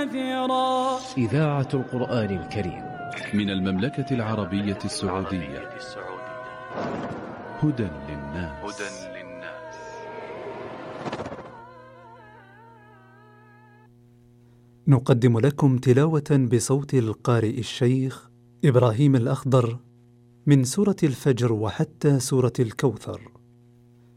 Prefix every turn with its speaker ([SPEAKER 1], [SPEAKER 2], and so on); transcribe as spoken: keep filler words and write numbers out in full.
[SPEAKER 1] كثيرا.
[SPEAKER 2] إذاعة القرآن الكريم
[SPEAKER 3] من المملكة العربية السعودية. هدى للناس.
[SPEAKER 4] نقدم لكم تلاوة بصوت القارئ الشيخ إبراهيم الأخضر من سورة الفجر وحتى سورة الكوثر.